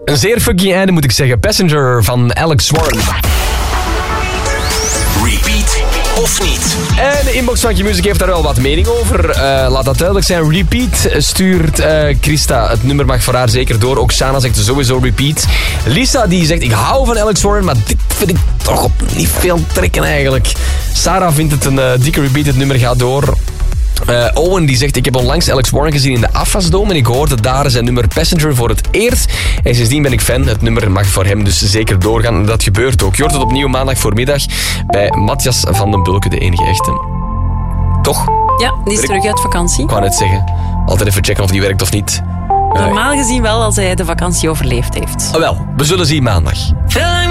Een zeer funky einde moet ik zeggen. Passenger van Alex Warren. Repeat of niet? En de inbox van Q-Music heeft daar wel wat mening over. Laat dat duidelijk zijn. Repeat stuurt Christa. Het nummer mag voor haar zeker door. Ook Shana zegt sowieso repeat. Lisa die zegt ik hou van Alex Warren, maar dit vind ik toch op niet veel trekken eigenlijk. Sarah vindt het een dikke repeat. Het nummer gaat door. Owen die zegt, ik heb onlangs Alex Warren gezien in de Afasdome en ik hoorde daar zijn nummer Passenger voor het eerst. En sindsdien ben ik fan. Het nummer mag voor hem dus zeker doorgaan. En dat gebeurt ook. Je hoort het opnieuw maandag voormiddag bij Matthias van den Bulke, de enige echte. Toch? Ja, die is terug uit vakantie. Ik wou net zeggen. Altijd even checken of die werkt of niet. Normaal gezien wel als hij de vakantie overleefd heeft. Wel, we zullen zien maandag.